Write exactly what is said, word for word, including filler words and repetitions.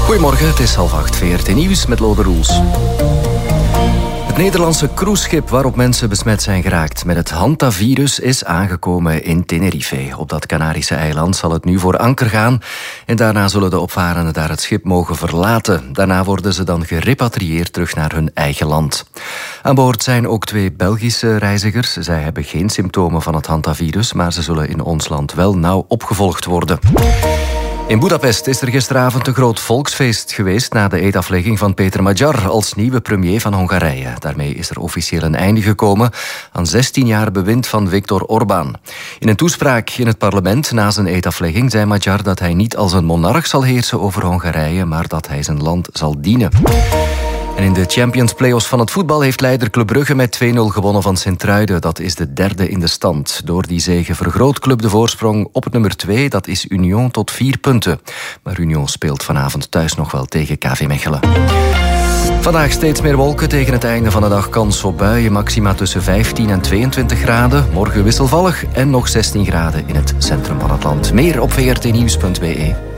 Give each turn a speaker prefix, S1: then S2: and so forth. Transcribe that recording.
S1: Goedemorgen, het is half acht, V R T Nieuws met Lode Roels. Het Nederlandse cruiseschip waarop mensen besmet zijn geraakt met het hantavirus is aangekomen in Tenerife. Op dat Canarische eiland zal het nu voor anker gaan en daarna zullen de opvarenden daar het schip mogen verlaten. Daarna worden ze dan gerepatrieerd terug naar hun eigen land. Aan boord zijn ook twee Belgische reizigers. Zij hebben geen symptomen van het hantavirus, maar ze zullen in ons land wel nauw opgevolgd worden. In Budapest is er gisteravond een groot volksfeest geweest na de eedaflegging van Péter Magyar als nieuwe premier van Hongarije. Daarmee is er officieel een einde gekomen aan zestien jaar bewind van Viktor Orbán. In een toespraak in het parlement na zijn eedaflegging zei Magyar dat hij niet als een monarch zal heersen over Hongarije, maar dat hij zijn land zal dienen. En in de Champions Play-offs van het voetbal heeft leider Club Brugge met twee nul gewonnen van Sint-Truiden. Dat is de derde in de stand. Door die zege vergroot Club de voorsprong op het nummer twee, dat is Union, tot vier punten. Maar Union speelt vanavond thuis nog wel tegen K V Mechelen. Vandaag steeds meer wolken, tegen het einde van de dag kans op buien. Maxima tussen vijftien en tweeëntwintig graden. Morgen wisselvallig en nog zestien graden in het centrum van het land. Meer op v r t nieuws punt b e.